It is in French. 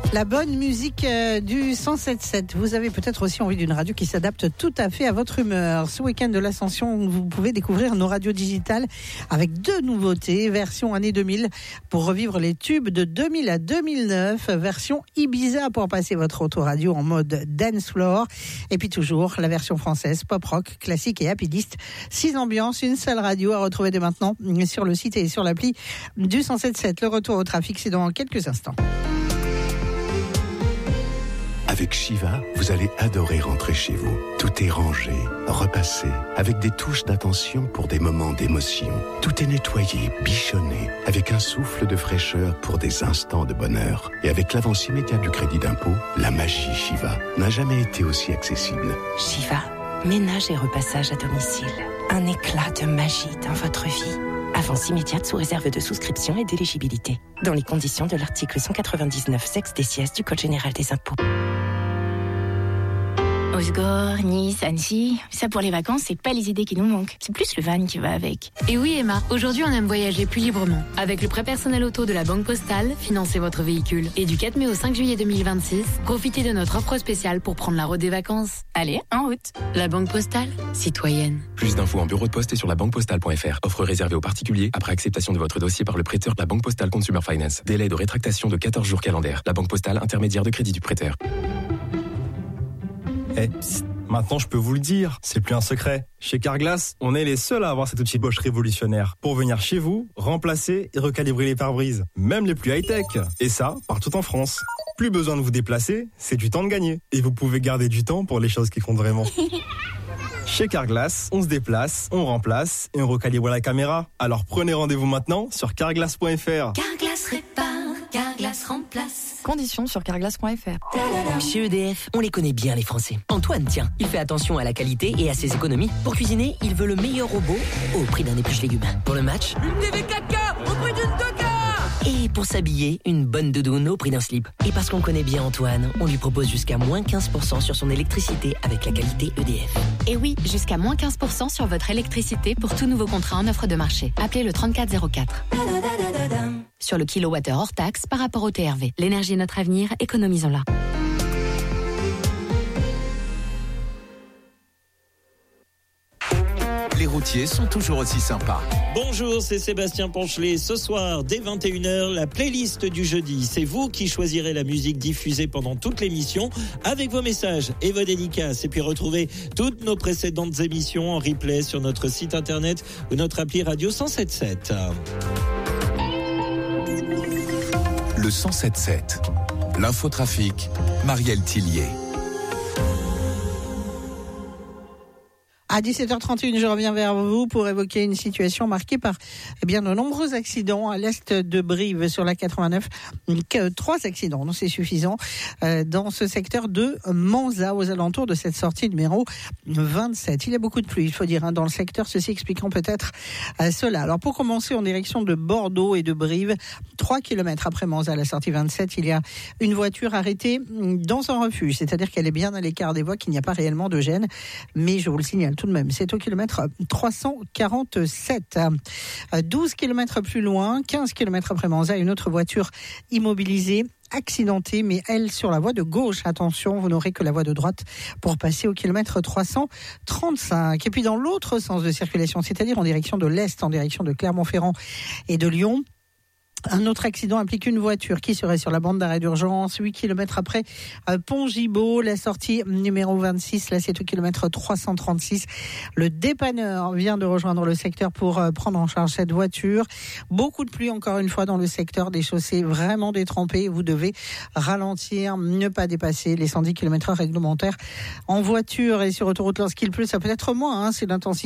La bonne musique du 107.7. Vous avez peut-être aussi envie d'une radio qui s'adapte tout à fait à votre humeur. Ce week-end de l'Ascension, vous pouvez découvrir nos radios digitales avec 2 nouveautés. Version année 2000 pour revivre les tubes de 2000 à 2009. Version Ibiza pour passer votre autoradio en mode dance floor. Et puis toujours la version française, pop rock, classique et happy list. 6 ambiances, une seule radio à retrouver dès maintenant sur le site et sur l'appli du 107.7. Le retour au trafic, c'est dans quelques instants. Avec Shiva, vous allez adorer rentrer chez vous. Tout est rangé, repassé, avec des touches d'attention pour des moments d'émotion. Tout est nettoyé, bichonné, avec un souffle de fraîcheur pour des instants de bonheur. Et avec l'avance immédiate du crédit d'impôt, la magie Shiva n'a jamais été aussi accessible. Shiva, ménage et repassage à domicile. Un éclat de magie dans votre vie. Avance immédiate sous réserve de souscription et d'éligibilité. Dans les conditions de l'article 199 sexe des sièges du Code général des impôts. Osgore, Nice, Annecy, ça pour les vacances, c'est pas les idées qui nous manquent. C'est plus le van qui va avec. Et oui Emma, aujourd'hui on aime voyager plus librement. Avec le prêt personnel auto de la Banque Postale, financez votre véhicule. Et du 4 mai au 5 juillet 2026, profitez de notre offre spéciale pour prendre la route des vacances. Allez, en route. La Banque Postale, citoyenne. Plus d'infos en bureau de poste et sur labanquepostale.fr. Offre réservée aux particuliers après acceptation de votre dossier par le prêteur de la Banque Postale Consumer Finance. Délai de rétractation de 14 jours calendaires. La Banque Postale, intermédiaire de crédit du prêteur. Maintenant, je peux vous le dire, c'est plus un secret. Chez Carglass, on est les seuls à avoir cet outil Bosch révolutionnaire pour venir chez vous, remplacer et recalibrer les pare-brises, même les plus high-tech. Et ça, partout en France. Plus besoin de vous déplacer, c'est du temps de gagner. Et vous pouvez garder du temps pour les choses qui comptent vraiment. Chez Carglass, on se déplace, on remplace et on recalibre la caméra. Alors prenez rendez-vous maintenant sur carglass.fr. Carglass répare, Carglass remplace. Conditions sur carglass.fr. Chez EDF, on les connaît bien les Français. Antoine, tiens, il fait attention à la qualité et à ses économies. Pour cuisiner, il veut le meilleur robot au prix d'un épluche légumes. Pour le match, Une TV 4K au prix d'une 2K. et pour s'habiller, une bonne doudoune au prix d'un slip. Et parce qu'on connaît bien Antoine, on lui propose jusqu'à moins 15% sur son électricité avec la qualité EDF. Et oui, jusqu'à moins 15% sur votre électricité pour tout nouveau contrat en offre de marché. Appelez le 3404. Sur le kilowattheure hors taxe par rapport au TRV. L'énergie est notre avenir, économisons-la. Les routiers sont toujours aussi sympas. Bonjour, c'est Sébastien Ponchelet. Ce soir, dès 21h, la playlist du jeudi. C'est vous qui choisirez la musique diffusée pendant toute l'émission avec vos messages et vos dédicaces. Et puis retrouvez toutes nos précédentes émissions en replay sur notre site internet ou notre appli radio 107.7. Le 107.7. L'infotrafic, Marielle Tillier. À 17h31, je reviens vers vous pour évoquer une situation marquée par de nombreux accidents à l'est de Brive sur la 89. 3 accidents, donc c'est suffisant, dans ce secteur de Manzat, aux alentours de cette sortie numéro 27. Il y a beaucoup de pluie, il faut dire, dans le secteur, ceci expliquant peut-être cela. Alors pour commencer, en direction de Bordeaux et de Brive, 3 km après Manzat, la sortie 27, il y a une voiture arrêtée dans un refuge, c'est-à-dire qu'elle est bien à l'écart des voies, qu'il n'y a pas réellement de gêne, mais je vous le signale tout de même, c'est au kilomètre 347. 12 km plus loin, 15 km après Manzat, une autre voiture immobilisée, accidentée, mais elle sur la voie de gauche. Attention, vous n'aurez que la voie de droite pour passer au kilomètre 335. Et puis dans l'autre sens de circulation, c'est-à-dire en direction de l'Est, en direction de Clermont-Ferrand et de Lyon, un autre accident implique une voiture qui serait sur la bande d'arrêt d'urgence, 8 km après Pont-Gibaud, la sortie numéro 26, là c'est au kilomètre 336. Le dépanneur vient de rejoindre le secteur pour prendre en charge cette voiture. Beaucoup de pluie encore une fois dans le secteur, des chaussées vraiment détrempées. Vous devez ralentir, ne pas dépasser les 110 km/h réglementaires en voiture et sur autoroute lorsqu'il pleut. Ça peut être moins, c'est l'intensité.